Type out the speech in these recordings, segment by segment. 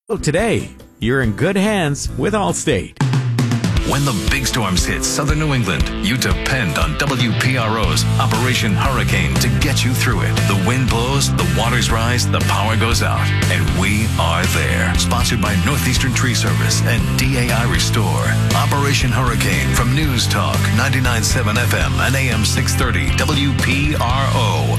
Today, you're in good hands with Allstate. When the big storms hit southern New England, you depend on WPRO's Operation Hurricane to get you through it. The wind blows, the waters rise, the power goes out, and we are there. Sponsored by Northeastern Tree Service and DAI Restore. Operation Hurricane from News Talk 99.7 FM and AM 630 WPRO.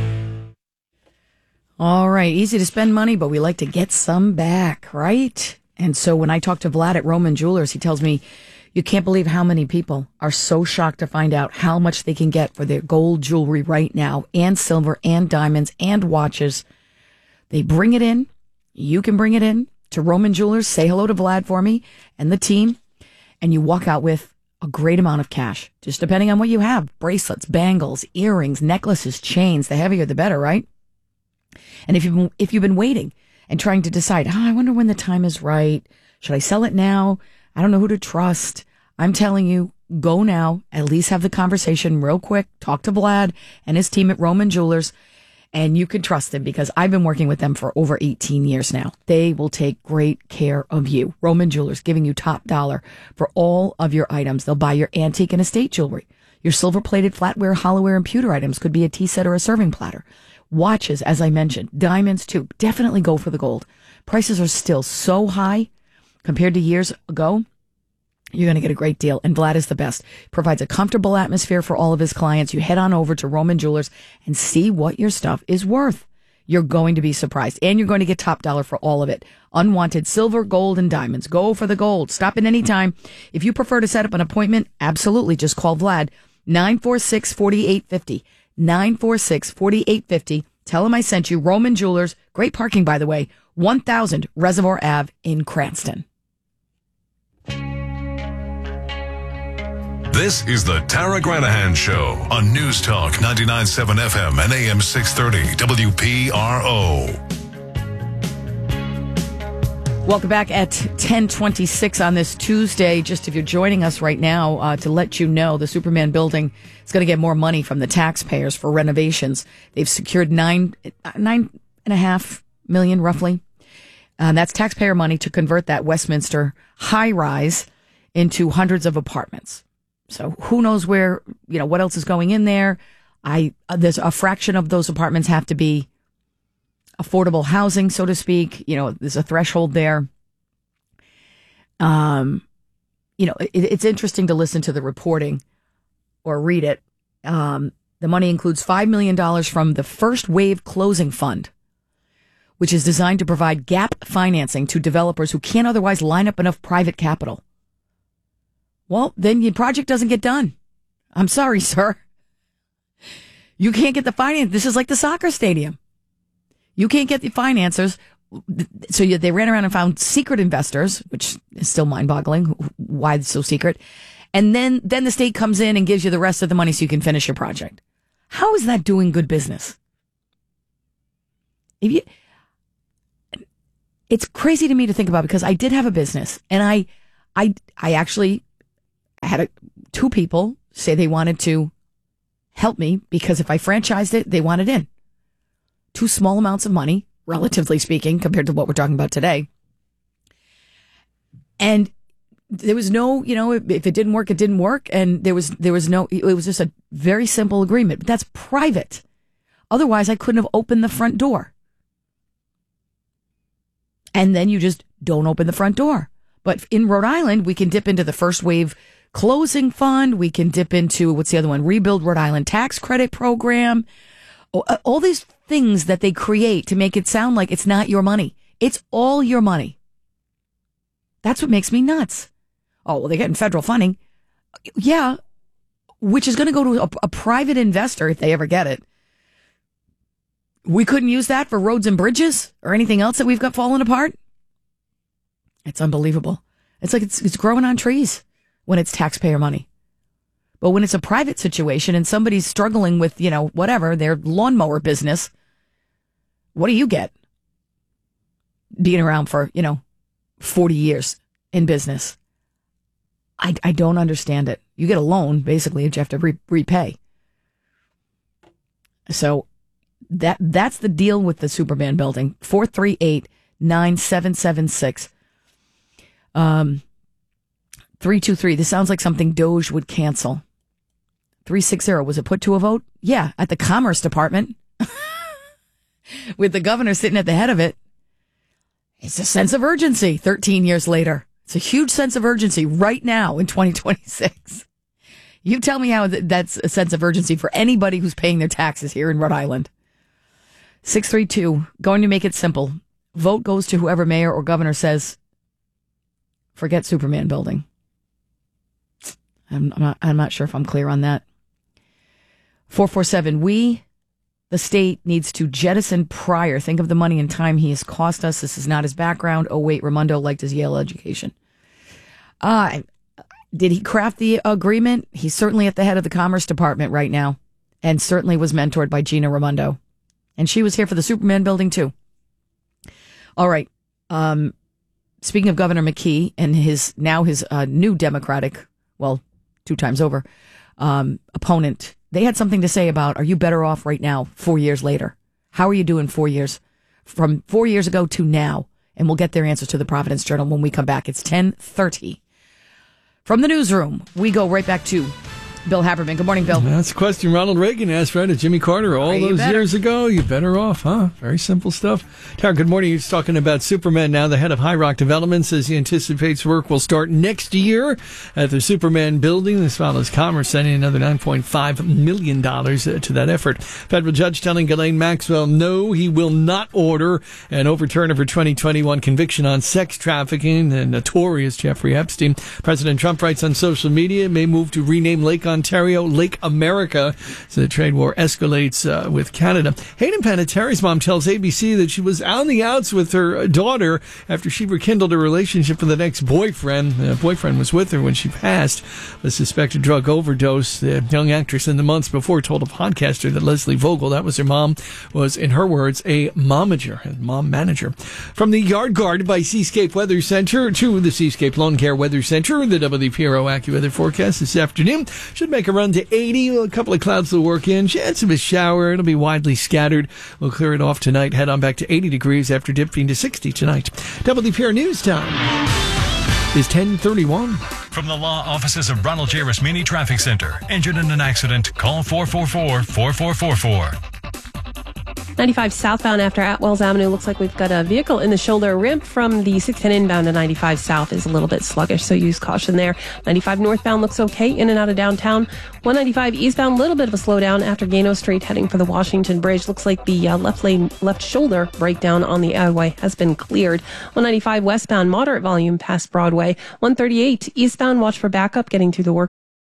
All right, easy to spend money, but we like to get some back, right? And so when I talk to Vlad at Roman Jewelers, he tells me, you can't believe how many people are so shocked to find out how much they can get for their gold jewelry right now, and silver and diamonds and watches. They bring it in. You can bring it in to Roman Jewelers. Say hello to Vlad for me and the team. And you walk out with a great amount of cash, just depending on what you have. Bracelets, bangles, earrings, necklaces, chains. The heavier, the better, right? And if you've been waiting and trying to decide, I wonder when the time is right. Should I sell it now? I don't know who to trust. I'm telling you, go now. At least have the conversation real quick. Talk to Vlad and his team at Roman Jewelers, and you can trust them because I've been working with them for over 18 years now. They will take great care of you. Roman Jewelers, giving you top dollar for all of your items. They'll buy your antique and estate jewelry. Your silver-plated flatware, hollowware, and pewter items could be a tea set or a serving platter. Watches, as I mentioned, diamonds too. Definitely go for the gold. Prices are still so high compared to years ago. You're going to get a great deal. And Vlad is the best. Provides a comfortable atmosphere for all of his clients. You head on over to Roman Jewelers and see what your stuff is worth. You're going to be surprised. And you're going to get top dollar for all of it. Unwanted silver, gold, and diamonds. Go for the gold. Stop in any time. If you prefer to set up an appointment, absolutely. Just call Vlad. 946-4850. 946-4850. Tell him I sent you. Roman Jewelers. Great parking, by the way. 1000 Reservoir Ave in Cranston. This is the Tara Granahan Show on News Talk 99.7 FM and AM 630 WPRO. Welcome back at 10:26 on this Tuesday. Just if you're joining us right now, to let you know, the Superman building is going to get more money from the taxpayers for renovations. They've secured $9.5 million roughly. That's taxpayer money to convert that Westminster high rise into hundreds of apartments. So who knows where, what else is going in there. There's a fraction of those apartments have to be affordable housing, so to speak. There's a threshold there. It's interesting to listen to the reporting or read it. The money includes $5 million from the First Wave Closing Fund, which is designed to provide gap financing to developers who can't otherwise line up enough private capital. Well, then your project doesn't get done. I'm sorry, sir. You can't get the finance. This is like the soccer stadium. You can't get the financiers. So they ran around and found secret investors, which is still mind-boggling. Why it's so secret? And then the state comes in and gives you the rest of the money so you can finish your project. How is that doing good business? It's crazy to me to think about, because I did have a business, and I actually had two people say they wanted to help me because if I franchised it, they wanted in. Two small amounts of money, relatively speaking, compared to what we're talking about today. And there was no, if it didn't work, it didn't work. And there was no, it was just a very simple agreement. But that's private. Otherwise, I couldn't have opened the front door. And then you just don't open the front door. But in Rhode Island, we can dip into the First Wave Closing Fund. We can dip into, what's the other one? Rebuild Rhode Island Tax Credit Program. All these things that they create to make it sound like it's not your money. It's all your money. That's what makes me nuts. Oh, well, they're getting federal funding. Yeah, which is going to go to a private investor if they ever get it. We couldn't use that for roads and bridges or anything else that we've got falling apart. It's unbelievable. It's like it's growing on trees when it's taxpayer money. But when it's a private situation and somebody's struggling with, whatever, their lawnmower business, what do you get? Being around for, 40 years in business. I don't understand it. You get a loan, basically, that you have to repay. So that's the deal with the Superman building. 438 9776. 323. This sounds like something Doge would cancel. 360. Was it put to a vote? Yeah, at the Commerce Department. With the governor sitting at the head of it. It's a sense of urgency 13 years later. It's a huge sense of urgency right now in 2026. You tell me how that's a sense of urgency for anybody who's paying their taxes here in Rhode Island. 632, going to make it simple. Vote goes to whoever mayor or governor says, forget Superman building. I'm not sure if I'm clear on that. 447, the state needs to jettison Pryor. Think of the money and time he has cost us. This is not his background. Oh, wait, Raimondo liked his Yale education. Did he craft the agreement? He's certainly at the head of the Commerce Department right now and certainly was mentored by Gina Raimondo. And she was here for the Superman building, too. All right. Speaking of Governor McKee and his new Democratic, well, 2 times over, opponent, they had something to say about, are you better off right now, 4 years later? How are you doing 4 years? From 4 years ago to now. And we'll get their answers to the Providence Journal when we come back. It's 10:30. From the newsroom, we go right back to Bill Haberman. Good morning, Bill. That's a question Ronald Reagan asked, right, at Jimmy Carter all those years ago. You better off, huh? Very simple stuff. Tara, good morning. He's talking about Superman now. The head of High Rock Development says he anticipates work will start next year at the Superman building. This follows Commerce sending another $9.5 million to that effort. Federal judge telling Ghislaine Maxwell, no, he will not order an overturn of her 2021 conviction on sex trafficking and notorious Jeffrey Epstein. President Trump writes on social media, may move to rename Lake Ontario Lake America as the trade war escalates with Canada. Hayden Panettari's mom tells ABC that she was on the outs with her daughter after she rekindled a relationship with an ex-boyfriend. The boyfriend was with her when she passed a suspected drug overdose. The young actress in the months before told a podcaster that Leslie Vogel, that was her mom, was, in her words, a mom manager. From the Yard Guard by Seascape Weather Center to the Seascape Lawn Care Weather Center, the WPRO AccuWeather forecast this afternoon should make a run to 80. A couple of clouds will work in. Chance of a shower. It'll be widely scattered. We'll clear it off tonight. Head on back to 80 degrees after dipping to 60 tonight. WPR News Time is 10:31. From the law offices of Ronald J. Rasmini Traffic Center. Injured in an accident? Call 444-4444. 95 southbound after Atwells Avenue. Looks like we've got a vehicle in the shoulder. Ramp from the 610 inbound to 95 south is a little bit sluggish, so use caution there. 95 northbound looks okay in and out of downtown. 195 eastbound, a little bit of a slowdown after Gano Street heading for the Washington Bridge. Looks like the left shoulder breakdown on the highway has been cleared. 195 westbound, moderate volume past Broadway. 138 eastbound, watch for backup getting to the work.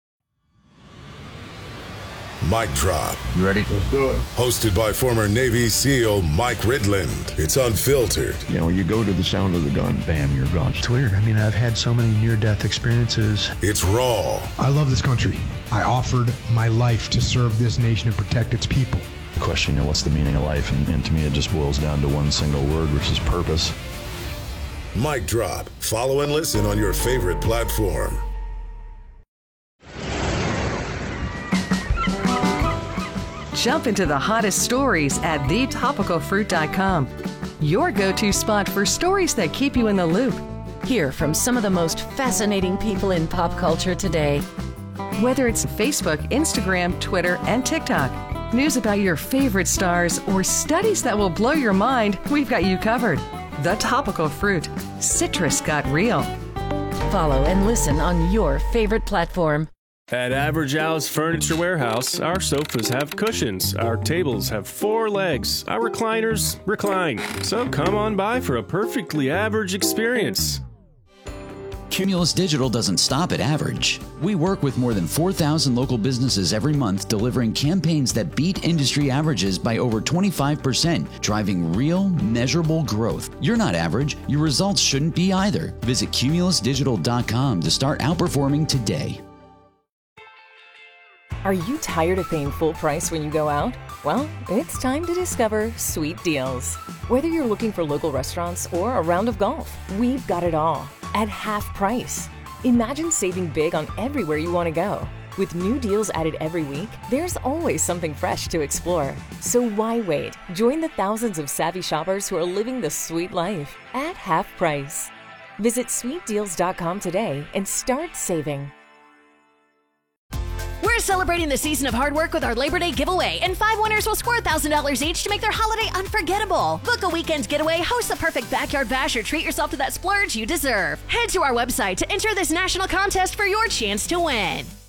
Mic Drop. You ready? Let's do it. Hosted by former Navy SEAL Mike Ridland. It's unfiltered. You know, you go to the sound of the gun, bam, you're gone. It's weird. I mean, I've had so many near-death experiences. It's raw. I love this country. I offered my life to serve this nation and protect its people. Question, you know, what's the meaning of life? And to me, it just boils down to one single word, which is purpose. Mic Drop. Follow and listen on your favorite platform. Jump into the hottest stories at thetopicalfruit.com. Your go-to spot for stories that keep you in the loop. Hear from some of the most fascinating people in pop culture today. Whether it's Facebook, Instagram, Twitter, and TikTok, news about your favorite stars, or studies that will blow your mind, we've got you covered. The Topical Fruit. Citrus got real. Follow and listen on your favorite platform. At Average Al's Furniture Warehouse, our sofas have cushions, our tables have 4 legs, our recliners recline. So come on by for a perfectly average experience. Cumulus Digital doesn't stop at average. We work with more than 4,000 local businesses every month, delivering campaigns that beat industry averages by over 25%, driving real, measurable growth. You're not average. Your results shouldn't be either. Visit cumulusdigital.com to start outperforming today. Are you tired of paying full price when you go out? Well, it's time to discover Sweet Deals. Whether you're looking for local restaurants or a round of golf, we've got it all at half price. Imagine saving big on everywhere you want to go. With new deals added every week, there's always something fresh to explore. So why wait? Join the thousands of savvy shoppers who are living the sweet life at half price. Visit sweetdeals.com today and start saving. We're celebrating the season of hard work with our Labor Day giveaway, and 5 winners will score $1,000 each to make their holiday unforgettable. Book a weekend getaway, host the perfect backyard bash, or treat yourself to that splurge you deserve. Head to our website to enter this national contest for your chance to win.